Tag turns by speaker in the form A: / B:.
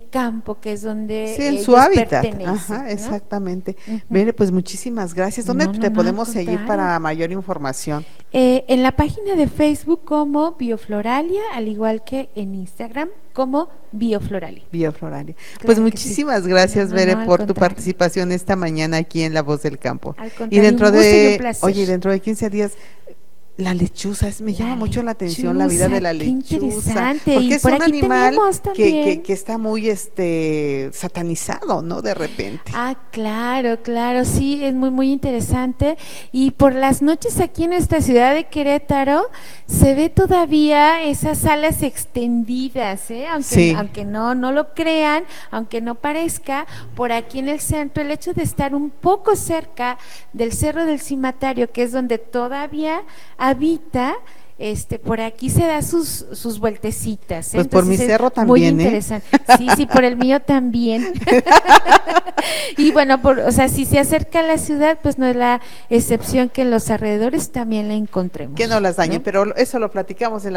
A: campo, que es donde
B: sí, en
A: ellos
B: su hábitat.
A: pertenecen,
B: Ajá,
A: ¿no?
B: exactamente.
A: Ujú.
B: Bere, pues muchísimas gracias. ¿Dónde
A: No,
B: te
A: no, no, al
B: podemos seguir
A: contrario.
B: para mayor información?
A: En la página de Facebook como Biofloralia, al igual que en Instagram como Biofloralia.
B: Biofloralia. Pues
A: Claro que sí.
B: muchísimas gracias,
A: No,
B: Bere,
A: al
B: por tu
A: contrario.
B: participación esta mañana aquí en La Voz del Campo.
A: Al
B: Y
A: contrario,
B: dentro
A: un gusto y un
B: de,
A: placer.
B: oye, dentro de 15 días, la lechuza, me llama mucho la atención la vida de la
A: Qué
B: lechuza,
A: interesante.
B: porque
A: Y
B: es
A: por
B: un
A: aquí
B: animal
A: tenemos también.
B: que está muy satanizado, ¿no? De repente.
A: Ah, claro, claro, sí, es muy, muy interesante. Y por las noches aquí en nuestra ciudad de Querétaro se ve todavía esas alas extendidas, ¿eh?
B: Sí.
A: Aunque no lo crean, aunque no parezca, por aquí en el centro, el hecho de estar un poco cerca del Cerro del Cimatario, que es donde todavía habita, por aquí se da sus vueltecitas, ¿eh?
B: Pues por mi
A: Entonces
B: cerro
A: es muy
B: también, ¿eh?
A: interesante. Sí, sí, por el mío también. Y bueno, o sea, si se acerca a la ciudad, pues no es la excepción que en los alrededores también la encontremos,
B: Que no las dañen,
A: ¿no?
B: pero eso lo platicamos en la